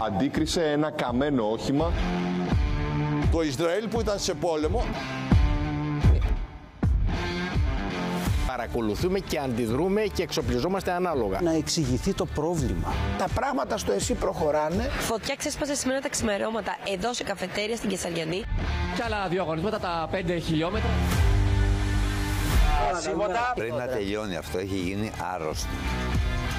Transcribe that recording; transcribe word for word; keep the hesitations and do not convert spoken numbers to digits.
αντίκρισε ένα καμένο όχημα. Το Ισραήλ που ήταν σε πόλεμο. Παρακολουθούμε και αντιδρούμε και εξοπλιζόμαστε ανάλογα. Να εξηγηθεί το πρόβλημα. Τα πράγματα στο ΕΣΥ προχωράνε. Φωτιά ξέσπασε σήμερα τα ξημερώματα εδώ σε καφετέρια στην Κεσαριανή. Και άλλα δύο αγωνίσματα τα πέντε χιλιόμετρα. Πριν να τελειώνει αυτό έχει γίνει άρρωστο.